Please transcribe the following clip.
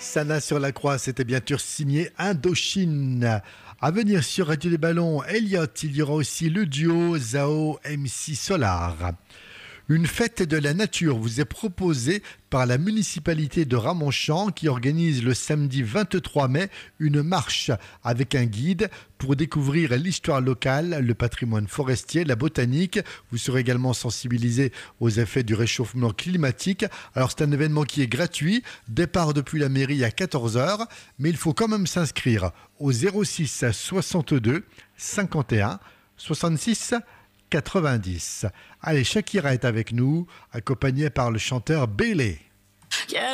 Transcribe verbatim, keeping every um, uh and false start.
Sana sur la croix, c'était bien sûr signé Indochine. À venir sur Radio des Ballons, Elliot, il y aura aussi le duo Zao M C Solar. Une fête de la nature vous est proposée par la municipalité de Ramonchamp qui organise le samedi vingt-trois mai une marche avec un guide pour découvrir l'histoire locale, le patrimoine forestier, la botanique. Vous serez également sensibilisé aux effets du réchauffement climatique. Alors c'est un événement qui est gratuit, départ depuis la mairie à quatorze heures, mais il faut quand même s'inscrire au zéro six soixante-deux cinquante et un soixante-six quatre-vingt-dix. Allez, Shakira est avec nous, accompagnée par le chanteur Bailey.